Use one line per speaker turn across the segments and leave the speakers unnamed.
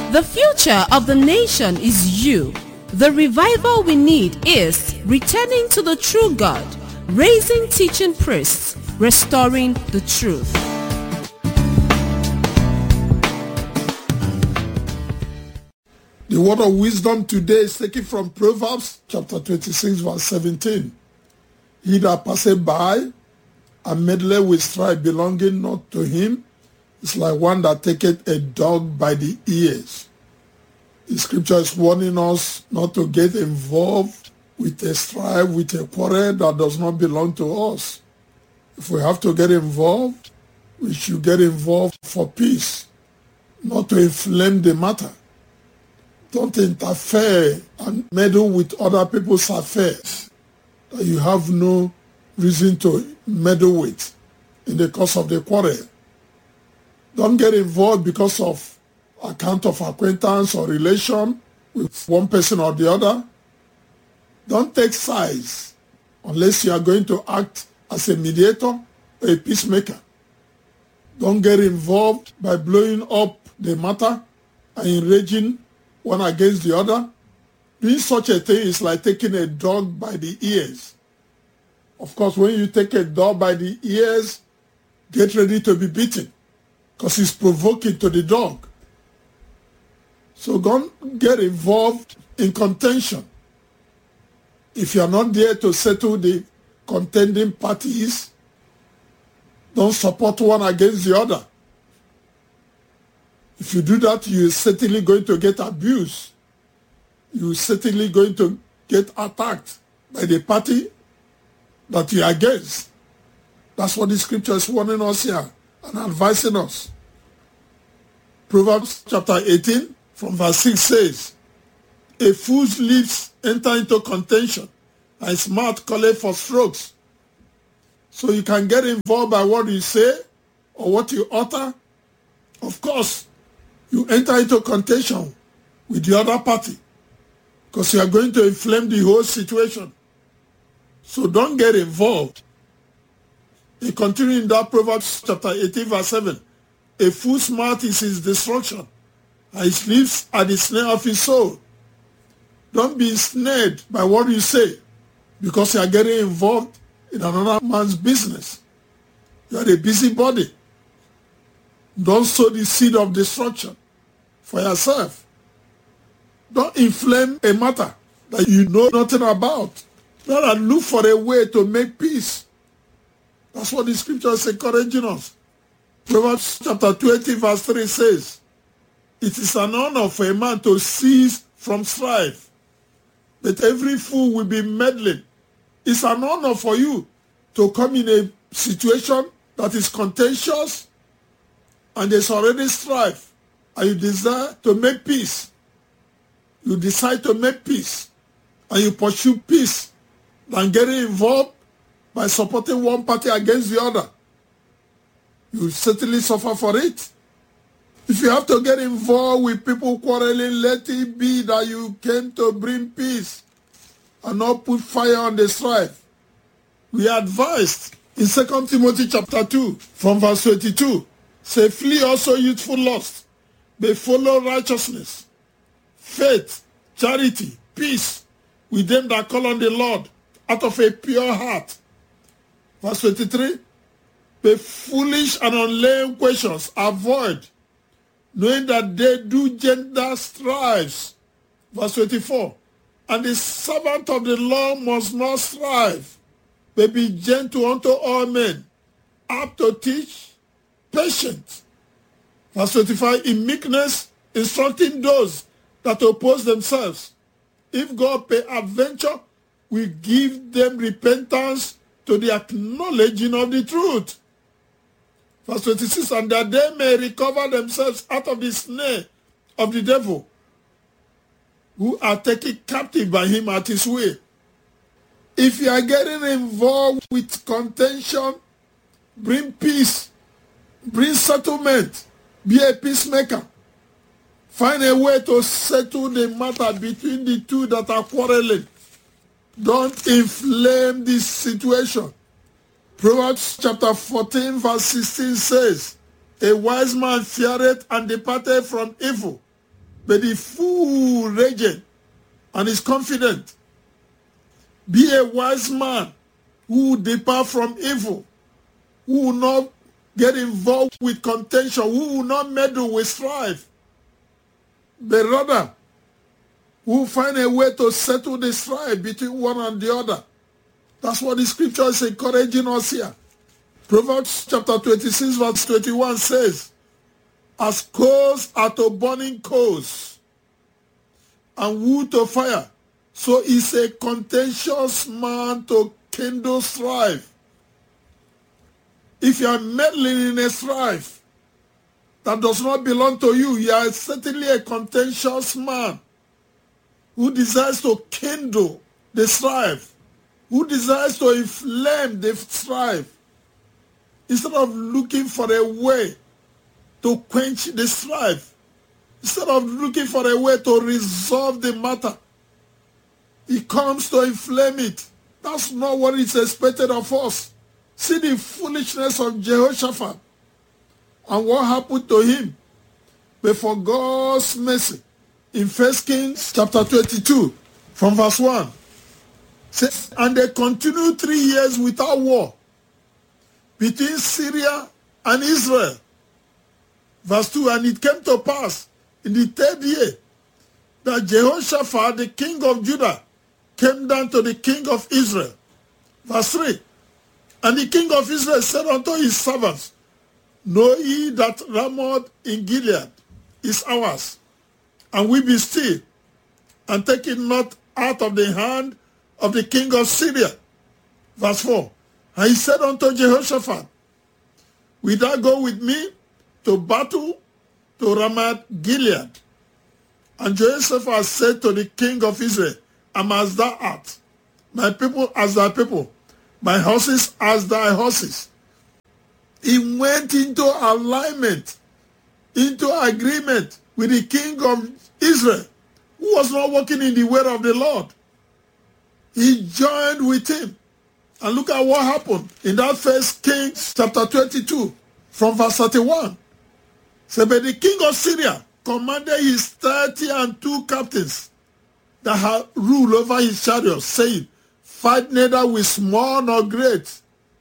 The future of the nation is you. The revival we need is returning to the true God, raising teaching priests, restoring the truth.
The word of wisdom today is taken from Proverbs chapter 26 verse 17. He that passeth by and meddleth with strife belonging not to him is like one that taketh a dog by the ears. The scripture is warning us not to get involved with a strife, with a quarrel that does not belong to us. If we have to get involved, we should get involved for peace, not to inflame the matter. Don't interfere and meddle with other people's affairs that you have no reason to meddle with in the course of the quarrel. Don't get involved because of account of acquaintance or relation with one person or the other. Don't take sides unless you are going to act as a mediator or a peacemaker. Don't get involved by blowing up the matter and enraging one against the other. Doing such a thing is like taking a dog by the ears. Of course, when you take a dog by the ears, get ready to be beaten because it's provoking to the dog. So don't get involved in contention. If you are not there to settle the contending parties, don't support one against the other. If you do that, you're certainly going to get abused. You're certainly going to get attacked by the party that you're against. That's what the scripture is warning us here and advising us. Proverbs chapter 18 from verse 6 says, a fool's lips enter into contention, and his mouth calleth for strokes. So you can get involved by what you say or what you utter. Of course, you enter into contention with the other party because you are going to inflame the whole situation. So don't get involved. He continued in that Proverbs chapter 18 verse 7. A fool's mouth is his destruction, and his lips are the snare of his soul. Don't be ensnared by what you say because you are getting involved in another man's business. You are a busybody. Don't sow the seed of destruction for yourself. Don't inflame a matter that you know nothing about. Rather look for a way to make peace. That's what the scripture is encouraging us. Proverbs chapter 20 verse 3 says, it is an honor for a man to cease from strife, but every fool will be meddling. It's an honor for you to come in a situation that is contentious and there's already strife, and you desire to make peace. You decide to make peace, and you pursue peace than getting involved by supporting one party against the other. You certainly suffer for it. If you have to get involved with people quarreling, let it be that you came to bring peace and not put fire on the strife. We are advised in 2 Timothy chapter 2 from verse 22, say, flee also youthful lust, but follow righteousness, faith, charity, peace with them that call on the Lord out of a pure heart. Verse 23, but foolish and unlearned questions avoid, knowing that they do gender strifes. Verse 24, and the servant of the Lord must not strive, but be gentle unto all men, apt to teach, patient. Verse 25, in meekness instructing those that oppose themselves. If God peradventure will give them repentance to the acknowledging of the truth. Verse 26, and that they may recover themselves out of the snare of the devil, who are taken captive by him at his will. If you are getting involved with contention, bring peace, bring settlement, be a peacemaker. Find a way to settle the matter between the two that are quarreling. Don't inflame this situation. Proverbs chapter 14 verse 16 says, a wise man feareth and departeth from evil, but the fool rageth and is confident. Be a wise man who will depart from evil, who will not get involved with contention, who will not meddle with strife, but rather who will find a way to settle the strife between one and the other. That's what the scripture is encouraging us here. Proverbs chapter 26 verse 21 says, as coals are to burning coals and wood to fire, so is a contentious man to kindle strife. If you are meddling in a strife that does not belong to you, you are certainly a contentious man who desires to kindle the strife, who desires to inflame the strife, instead of looking for a way to quench the strife, instead of looking for a way to resolve the matter. He comes to inflame it. That's not what is expected of us. See the foolishness of Jehoshaphat and what happened to him. But for God's mercy, in 1 Kings chapter 22, from verse 1, says, and they continued 3 years without war between Syria and Israel. Verse 2, and it came to pass in the 3rd year that Jehoshaphat, the king of Judah, came down to the king of Israel. Verse 3, and the king of Israel said unto his servants, know ye that Ramoth in Gilead is ours, and we be still, and take it not out of the hand of the king of Syria. Verse 4, and he said unto Jehoshaphat, will thou go with me to battle to Ramoth Gilead? And Jehoshaphat said to the king of Israel, am as thou art, my people as thy people, my horses as thy horses. He went into alignment, into agreement with the king of Israel, who was not walking in the way of the Lord. He joined with him. And look at what happened in that 1 Kings chapter 22, from verse 31. So, but the king of Syria commanded his 32 captains that had rule over his chariots, saying, fight neither with small nor great,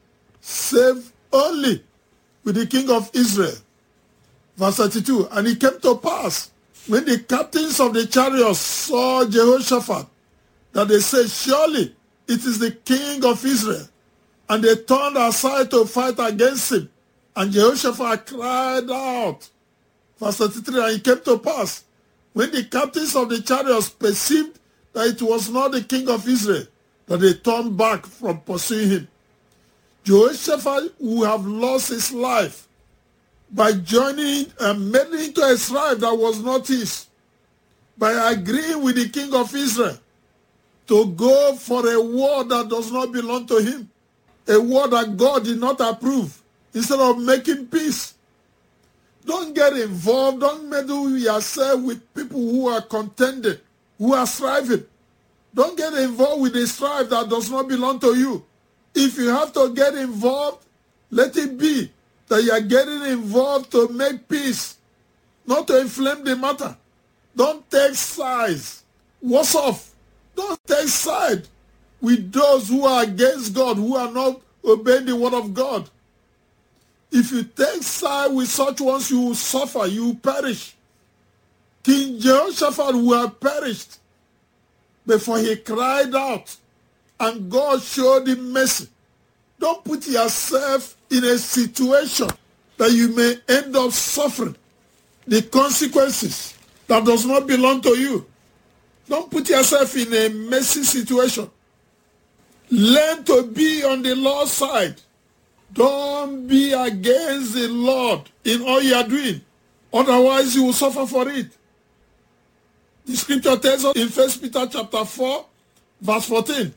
save only with the king of Israel. Verse 32, and it came to pass, when the captains of the chariots saw Jehoshaphat, that they said, surely it is the king of Israel. And they turned aside to fight against him. And Jehoshaphat cried out. Verse 33, and it came to pass, when the captains of the chariots perceived that it was not the king of Israel, that they turned back from pursuing him. Jehoshaphat would have lost his life by joining and meddling into a strife that was not his, by agreeing with the king of Israel to go for a war that does not belong to him, a war that God did not approve, instead of making peace. Don't get involved, don't meddle yourself with people who are contending, who are striving. Don't get involved with a strife that does not belong to you. If you have to get involved, let it be that you are getting involved to make peace, not to inflame the matter. Don't take sides. What's off? Don't take side with those who are against God, who are not obeying the word of God. If you take side with such ones, you will suffer, you will perish. King Jehoshaphat would have perished before he cried out, and God showed him mercy. Don't put yourself in a situation that you may end up suffering the consequences that does not belong to you. Don't put yourself in a messy situation. Learn to be on the Lord's side. Don't be against the Lord in all you are doing. Otherwise, you will suffer for it. The scripture tells us in 1 Peter chapter 4, verse 14.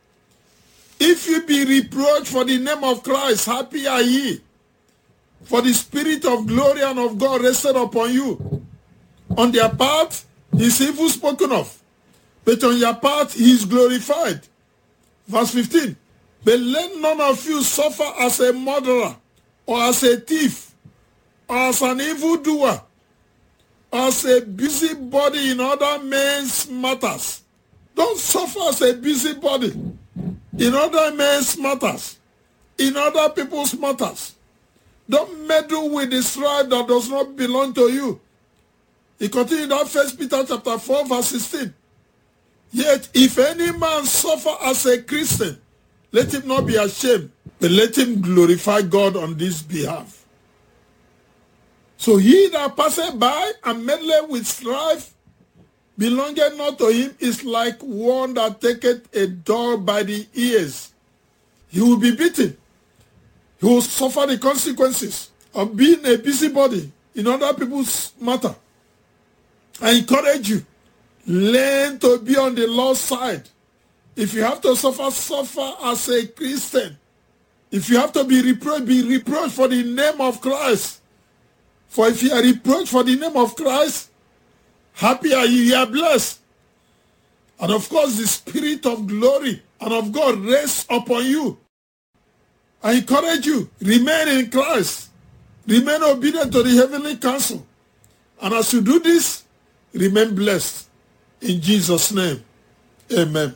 If you be reproached for the name of Christ, happy are ye, for the Spirit of glory and of God rested upon you. On their part, he is evil spoken of, but on your part, he is glorified. Verse 15. But let none of you suffer as a murderer, or as a thief, or as an evildoer, as a busybody in other men's matters. Don't suffer as a busybody in other men's matters, in other people's matters. Don't meddle with the strife that does not belong to you. He continued that 1 Peter chapter 4 verse 16. Yet if any man suffer as a Christian, let him not be ashamed, but let him glorify God on this behalf. So he that passeth by and meddleth with strife belongeth not to him is like one that taketh a dog by the ears. He will be beaten. He will suffer the consequences of being a busybody in other people's matter. I encourage you, learn to be on the Lord's side. If you have to suffer, suffer as a Christian. If you have to be reproached for the name of Christ. For if you are reproached for the name of Christ, happy are you are blessed. And of course, the Spirit of glory and of God rests upon you. I encourage you, remain in Christ. Remain obedient to the heavenly counsel. And as you do this, remain blessed. In Jesus' name, amen.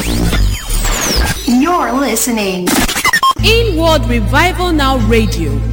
You're listening.
Inward Revival Now Radio.